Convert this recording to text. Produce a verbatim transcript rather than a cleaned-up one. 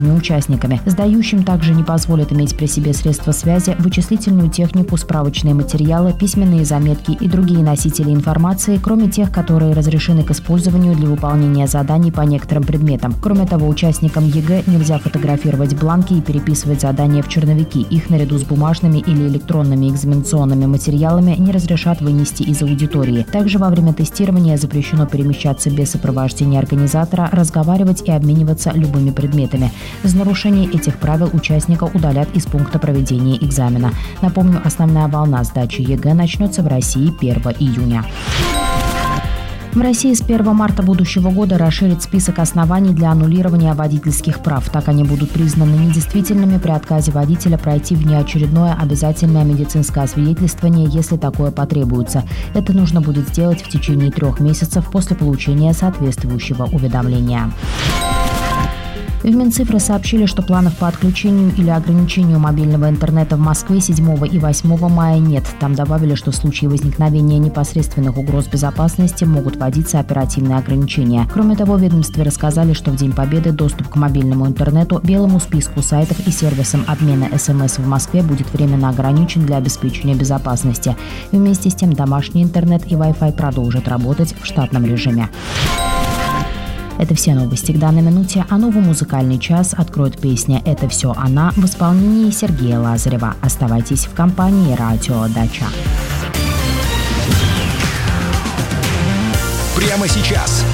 участниками. Сдающим также не позволят иметь при себе средства связи, вычислительную технику, справочные материалы, письменные заметки и другие носители информации, кроме тех, которые разрешены к использованию для выполнения заданий по некоторым предметам. Кроме того, участникам ЕГЭ нельзя фотографировать бланки и переписывать задания в черновики. Их наряду с бумажными или электронными экзаменационными материалами не разрешат вынести из аудитории. Также во время тестирования запрещено перемещаться без сопровождения организатора, разговаривать и обмениваться любыми предметами. За нарушение этих правил участника удалят из пункта проведения экзамена. Напомню, основная волна сдачи ЕГЭ начнется в России первого июня. В России с первого марта будущего года расширит список оснований для аннулирования водительских прав. Так они будут признаны недействительными при отказе водителя пройти внеочередное обязательное медицинское освидетельствование, если такое потребуется. Это нужно будет сделать в течение трех месяцев после получения соответствующего уведомления. В Минцифры сообщили, что планов по отключению или ограничению мобильного интернета в Москве седьмого и восьмого мая нет. Там добавили, что в случае возникновения непосредственных угроз безопасности могут вводиться оперативные ограничения. Кроме того, в ведомстве рассказали, что в День Победы доступ к мобильному интернету, белому списку сайтов и сервисам обмена СМС в Москве будет временно ограничен для обеспечения безопасности. Вместе с тем, домашний интернет и Wi-Fi продолжат работать в штатном режиме. Это все новости к данной минуте, а новый музыкальный час откроет песня «Это все она» в исполнении Сергея Лазарева. Оставайтесь в компании «Радио Дача». Прямо сейчас